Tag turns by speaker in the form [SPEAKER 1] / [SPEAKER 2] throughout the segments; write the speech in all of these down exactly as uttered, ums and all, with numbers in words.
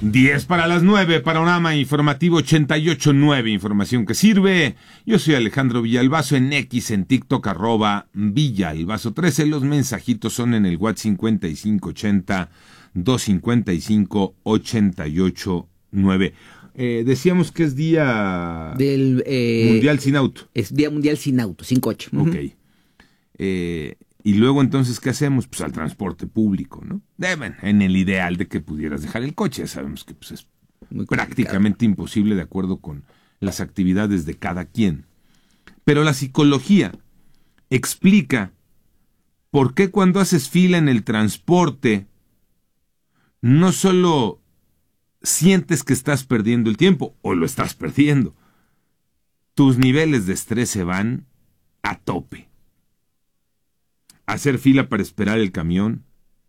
[SPEAKER 1] diez para las nueve, Panorama Informativo ochenta y ocho punto nueve, información que sirve. Yo soy Alejandro Villalbazo, en X, en TikTok, arroba Villalbazo trece. Los mensajitos son en el WhatsApp cincuenta y cinco ochenta, doscientos cincuenta y cinco, ochenta y ocho nueve. Eh, decíamos que es día
[SPEAKER 2] del eh,
[SPEAKER 1] Mundial Sin Auto.
[SPEAKER 2] Es Día Mundial Sin Auto, cinco ocho.
[SPEAKER 1] Ok. Uh-huh. Eh, y luego entonces, ¿qué hacemos? Pues al transporte público, ¿no? Deben, en el ideal de que pudieras dejar el coche. Ya sabemos que pues, es Muy prácticamente imposible de acuerdo con las actividades de cada quien. Pero la psicología explica por qué cuando haces fila en el transporte no solo sientes que estás perdiendo el tiempo, o lo estás perdiendo, tus niveles de estrés se van a tope. Hacer fila para esperar el camión,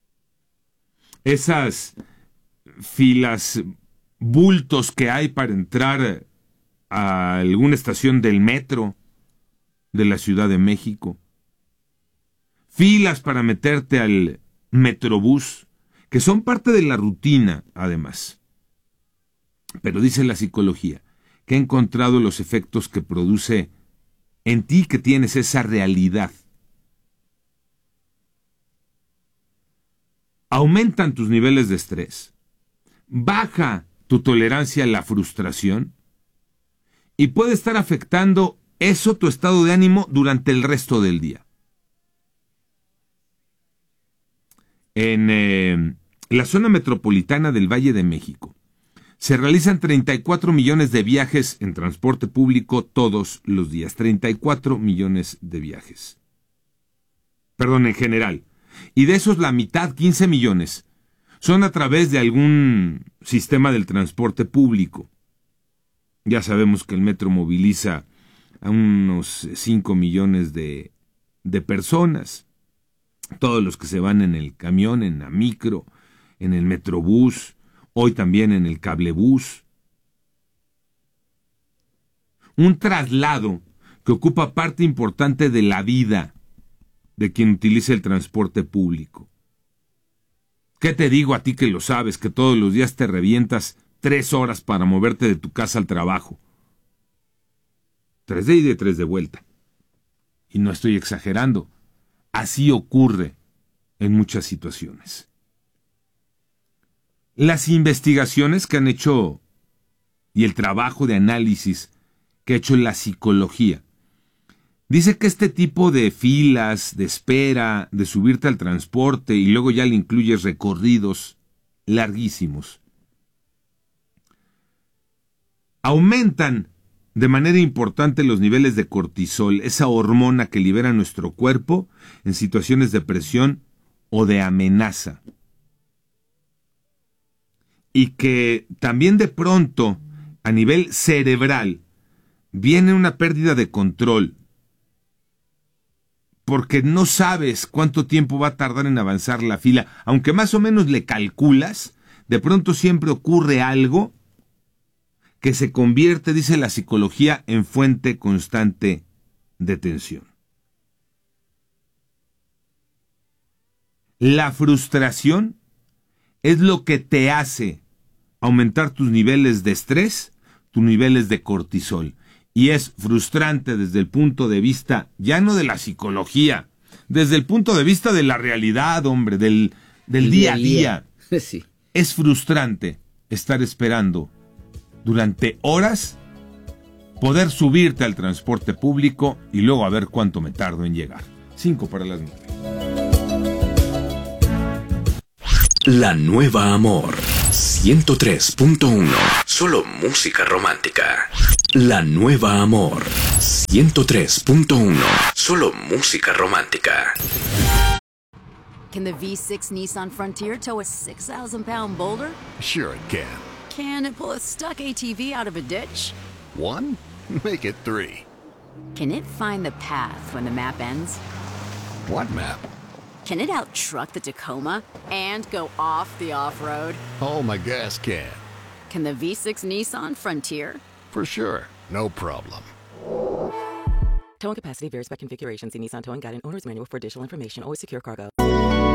[SPEAKER 1] esas filas, bultos que hay para entrar a alguna estación del metro de la Ciudad de México, filas para meterte al Metrobús, que son parte de la rutina, además. Pero dice la psicología que ha encontrado los efectos que produce en ti, que tienes esa realidad. Aumentan tus niveles de estrés, baja tu tolerancia a la frustración y puede estar afectando eso tu estado de ánimo durante el resto del día. En eh, la zona metropolitana del Valle de México se realizan treinta y cuatro millones de viajes en transporte público todos los días. treinta y cuatro millones de viajes. Perdón, en general. Y de esos la mitad, quince millones, son a través de algún sistema del transporte público. Ya sabemos que el metro moviliza a unos cinco millones de, de personas. Todos los que se van en el camión, en la micro, en el metrobús, hoy también en el cablebús. Un traslado que ocupa parte importante de la vida de quien utiliza el transporte público. ¿Qué te digo a ti que lo sabes, que todos los días te revientas tres horas para moverte de tu casa al trabajo? Tres de ida y tres de vuelta. Y no estoy exagerando. Así ocurre en muchas situaciones. Las investigaciones que han hecho y el trabajo de análisis que ha hecho la psicología dice que este tipo de filas, de espera, de subirte al transporte y luego ya le incluyes recorridos larguísimos, aumentan de manera importante los niveles de cortisol, esa hormona que libera nuestro cuerpo en situaciones de presión o de amenaza. Y que también de pronto, a nivel cerebral, viene una pérdida de control, porque no sabes cuánto tiempo va a tardar en avanzar la fila. Aunque más o menos le calculas, de pronto siempre ocurre algo que se convierte, dice la psicología, en fuente constante de tensión. La frustración es lo que te hace aumentar tus niveles de estrés, tus niveles de cortisol. Y es frustrante desde el punto de vista, ya no de la psicología, desde el punto de vista de la realidad, hombre, del, del día a día. día. Sí. Es frustrante estar esperando durante horas poder subirte al transporte público y luego a ver cuánto me tardo en llegar. Cinco para las nueve.
[SPEAKER 3] La Nueva Amor ciento tres punto uno. Solo música romántica. La Nueva Amor ciento tres punto uno. Solo música romántica.
[SPEAKER 4] Can the V six Nissan Frontier tow a six thousand pound boulder?
[SPEAKER 5] Sure it can.
[SPEAKER 4] Can it pull a stuck A T V out of a ditch?
[SPEAKER 5] One? Make it three.
[SPEAKER 4] Can it find the path when the map ends?
[SPEAKER 5] What map?
[SPEAKER 4] Can it out-truck the Tacoma and go off the off-road?
[SPEAKER 5] Oh, my gas can.
[SPEAKER 4] Can the V six Nissan Frontier?
[SPEAKER 5] For sure. No problem.
[SPEAKER 6] Towing capacity varies by configuration. See Nissan Towing Guide and Owner's Manual for additional information. Always secure cargo.